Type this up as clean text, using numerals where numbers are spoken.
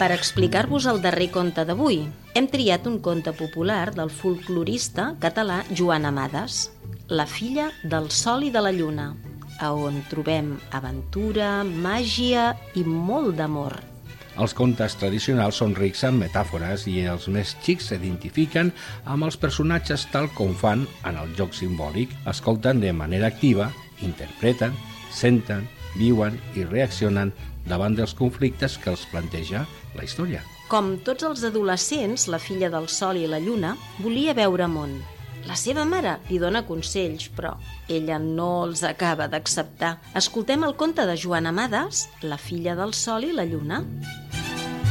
Per explicar-vos el darrer conte d'avui, hem triat un conte popular del folclorista català Joan Amades, La filla del sol i de la lluna, on trobem aventura, màgia i molt d'amor. Els contes tradicionals són rics en metàfores i els més xics s'identifiquen amb els personatges tal com fan en el joc simbòlic. Escolten de manera activa, interpreten, senten, viuen i reaccionen davant dels conflictes que els planteja la història. Com tots els adolescents, la filla del sol i la lluna volia veure món. La seva mare li dona consells, però ella no els acaba d'acceptar. Escoltem el conte de Joan Amades, La filla del sol i la lluna.